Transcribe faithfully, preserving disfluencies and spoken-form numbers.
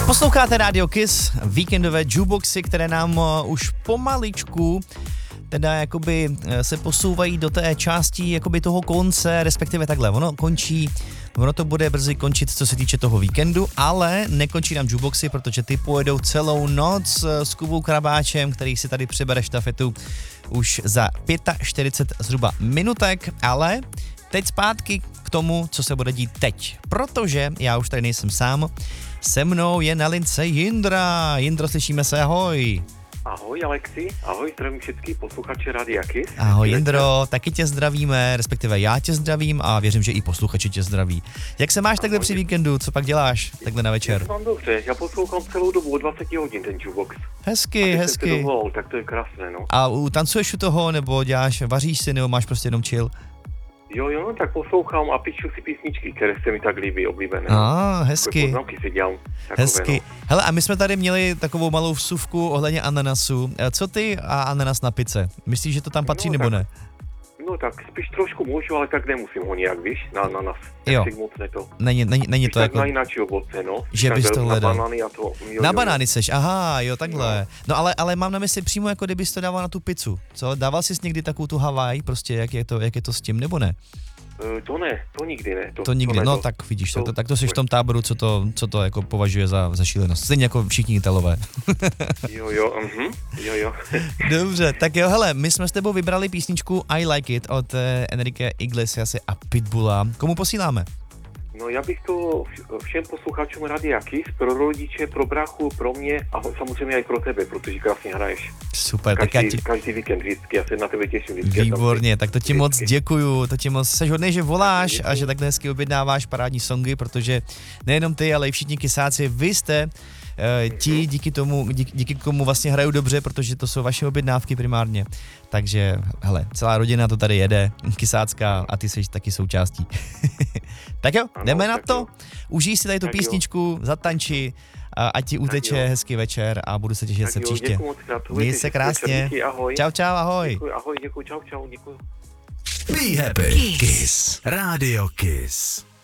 Posloucháte Radio Kiss, víkendové jukeboxy, které nám uh, už pomaličku teda jakoby uh, se posouvají do té části jakoby toho konce, respektive takhle, ono končí, ono to bude brzy končit, co se týče toho víkendu, ale nekončí nám jukeboxy, protože ty pojedou celou noc uh, s Kubou Krabáčem, který si tady přebere štafetu už za čtyřicet pět zhruba minutek, ale teď zpátky k tomu, co se bude dít teď, protože já už tady nejsem sám, se mnou je na lince Jindra. Jindro, slyšíme se, ahoj. Ahoj Alexi, ahoj, zdravím všechny posluchače Radia Kiss. Ahoj Jindro, taky tě zdravíme, respektive já tě zdravím a věřím, že i posluchači tě zdraví. Jak se máš ahoj. Takhle při víkendu, co pak děláš takhle na večer? Já mám dobře, já poslouchám celou dobu od dvacet hodin ten jukebox. Hezky, a hezky. Se dovolil, tak to je krásné, no. A tancuješ u toho, nebo děláš, vaříš si, nebo máš prostě jenom chill? Jo, jo, tak poslouchám a píšu si písničky, které se mi tak líbí, oblíbené. A, hezky. Poznámky si dělám. Takové, hezky. No. Hele, a my jsme tady měli takovou malou vsuvku ohledně ananasu. Co ty a ananas na pice? Myslíš, že to tam patří, no, nebo tak, ne? No tak spíš trošku můžu, ale tak nemusím ho nějak, víš, na ananas. Jo. Moc ne to. Není, není, není to tak jako... na jináčí ovoce, no. Že bys to hledal. Na banány a to... Jo, na jo, banány seš, aha, jo, takhle. No, no ale, ale mám na mysli přímo, jako kdybys to dával na tu pizzu. Co? Dával jsi někdy takovou tu Havaj, prostě jak je to, jak je to s tím, nebo ne? Uh, to ne, to nikdy ne. To, to nikdy, to ne, no to, tak vidíš, to, tak to, tak to jsi v tom táboru, co to, co to jako považuje za, za šílenost. Stejně jako všichni Italové. jo, jo, uh-huh, jo, jo. Dobře, tak jo, hele, my jsme s tebou vybrali písničku I Like It od eh, Enrique Iglesiase a Pitbulla. Komu posíláme? No já bych to všem posluchačům Radia Kiss, pro rodiče, pro bráchu, pro mě a samozřejmě i pro tebe, protože krásně hraješ. Super, každý, tak já ti... Každý víkend vždycky, já se na tebe těším vždycky. Výborně, tak to ti moc děkuju, to ti moc, seš hodnej, že voláš a že takhle hezky objednáváš parádní songy, protože nejenom ty, ale i všichni kysáci, vy jste uh, ti, díky tomu, díky, díky komu vlastně hraju dobře, protože to jsou vaše objednávky primárně. Takže, hele, celá rodina to tady jede, kysácká a ty jsi taky součástí. Tak jo, ano, jdeme na to, jo. Užij si tady tu tak písničku, jo. Zatanči, a ať ti uteče hezký večer a budu se těšit tak se jo, příště. Měj se krásně. Díky, ahoj. Čau, čau, ahoj. Děkuji, ahoj, děkuji, čau, čau, děkuji. Be happy. Kiss. Kiss. Radio Kiss.